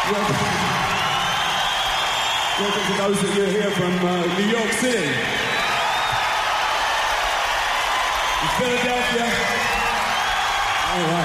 Welcome to those of you here from New York City, and Philadelphia. All right.